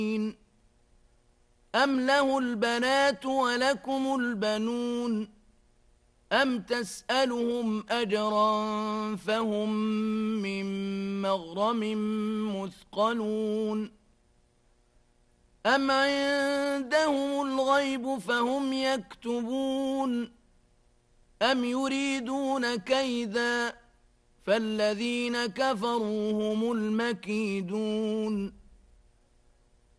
أم له البنات ولكم البنون أم تسألهم أجرا فهم من مغرم مثقلون أم عندهم الغيب فهم يكتبون أم يريدون كيدا فالذين كفروا هم المكيدون